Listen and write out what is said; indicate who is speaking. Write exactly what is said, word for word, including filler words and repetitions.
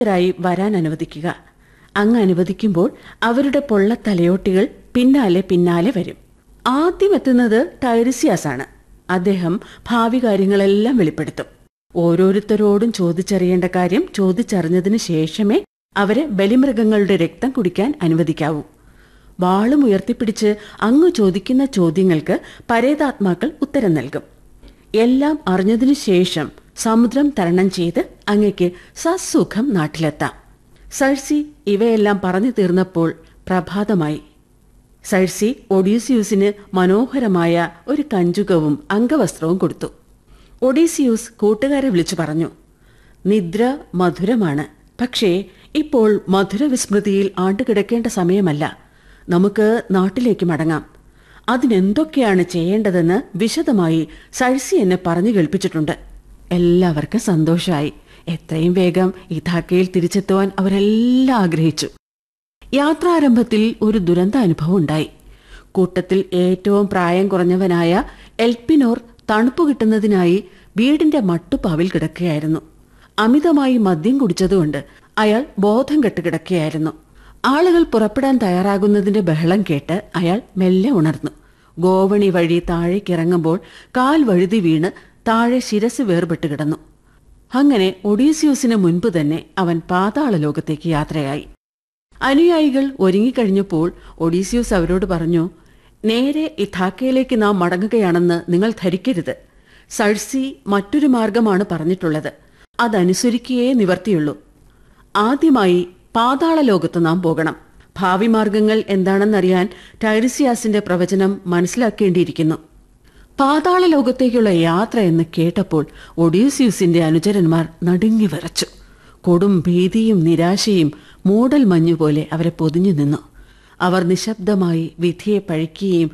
Speaker 1: ായി വരാൻ അനുവദിക്കുക. അങ്ങ് അനുവദിക്കുമ്പോൾ അവരുടെ പൊള്ളത്തലയോട്ടികൾ പിന്നാലെ പിന്നാലെ വരും. ആദ്യം എത്തുന്നത് ടൈറിസിയാസ് ആണ്. അദ്ദേഹം ഭാവി കാര്യങ്ങളെല്ലാം വെളിപ്പെടുത്തും. ഓരോരുത്തരോടും ചോദിച്ചറിയേണ്ട കാര്യം ചോദിച്ചറിഞ്ഞതിന് ശേഷമേ അവരെ ബലിമൃഗങ്ങളുടെ രക്തം കുടിക്കാൻ അനുവദിക്കാവൂ. വാളും ഉയർത്തിപ്പിടിച്ച് അങ്ങ് ചോദിക്കുന്ന ചോദ്യങ്ങൾക്ക് പരേതാത്മാക്കൾ ഉത്തരം നൽകും. എല്ലാം അറിഞ്ഞതിനു ശേഷം സമുദ്രം തരണം ചെയ്ത് അങ്ങയ്ക്ക് സസുഖം നാട്ടിലെത്താം. സൈഴ്സി ഇവയെല്ലാം പറഞ്ഞു തീർന്നപ്പോൾ പ്രഭാതമായി. സൈഴ്സി ഒഡീസിയൂസിന് മനോഹരമായ ഒരു കഞ്ചുകവും അംഗവസ്ത്രവും കൊടുത്തു. ഒഡീസിയൂസ് കൂട്ടുകാരെ വിളിച്ചു പറഞ്ഞു, നിദ്ര മധുരമാണ്, പക്ഷേ ഇപ്പോൾ മധുരവിസ്മൃതിയിൽ ആണ്ടുകിടക്കേണ്ട സമയമല്ല. നമുക്ക് നാട്ടിലേക്ക് മടങ്ങാം. അതിനെന്തൊക്കെയാണ് ചെയ്യേണ്ടതെന്ന് വിശദമായി സൈഴ്സി എന്നെ പറഞ്ഞു കേൾപ്പിച്ചിട്ടുണ്ട്. എല്ലാവർക്കും സന്തോഷമായി. എത്രയും വേഗം ഇഥാക്കയിൽ തിരിച്ചെത്തുവാൻ അവരെല്ലാം ആഗ്രഹിച്ചു. യാത്രാരംഭത്തിൽ ഒരു ദുരന്താനുഭവം ഉണ്ടായി. കൂട്ടത്തിൽ ഏറ്റവും പ്രായം കുറഞ്ഞവനായ എൽപ്പിനോർ തണുപ്പ് കിട്ടുന്നതിനായി വീടിന്റെ മട്ടുപ്പാവിൽ കിടക്കുകയായിരുന്നു. അമിതമായി മദ്യം കുടിച്ചതുകൊണ്ട് അയാൾ ബോധം കെട്ട് കിടക്കുകയായിരുന്നു. ആളുകൾ പുറപ്പെടാൻ തയ്യാറാകുന്നതിന്റെ ബഹളം കേട്ട് അയാൾ മെല്ലെ ഉണർന്നു. ഗോവണി വഴി താഴേക്കിറങ്ങുമ്പോൾ കാൽ വഴുതി വീണ് താഴെ ശിരസ് വേർപെട്ട് കിടന്നു. അങ്ങനെ ഒഡീസിയൂസിന് മുൻപ് തന്നെ അവൻ പാതാള ലോകത്തേക്ക് യാത്രയായി. അനുയായികൾ ഒരുങ്ങിക്കഴിഞ്ഞപ്പോൾ ഒഡീസിയൂസ് അവരോട് പറഞ്ഞു, നേരെ ഇഥാക്കയിലേക്ക് നാം മടങ്ങുകയാണെന്ന് നിങ്ങൾ ധരിക്കരുത്. സഴ്സി മറ്റൊരു മാർഗമാണ് പറഞ്ഞിട്ടുള്ളത്. അതനുസരിക്കുകയേ നിവർത്തിയുള്ളൂ. ആദ്യമായി പാതാള ലോകത്ത് നാം പോകണം. ഭാവി മാർഗങ്ങൾ എന്താണെന്നറിയാൻ ടൈറിസിയാസിന്റെ പ്രവചനം മനസ്സിലാക്കേണ്ടിയിരിക്കുന്നു. പാതാള ലോകത്തേക്കുള്ള യാത്ര എന്ന് കേട്ടപ്പോൾ ഒഡീസിയൂസിന്റെ അനുചരന്മാർ നടുങ്ങി വിറച്ചു. കൊടും ഭീതിയും നിരാശയും മൂടൽ മഞ്ഞുപോലെ അവരെ പൊതിഞ്ഞു നിന്നു. അവർ നിശബ്ദമായി വിധിയെ പഴിക്കുകയും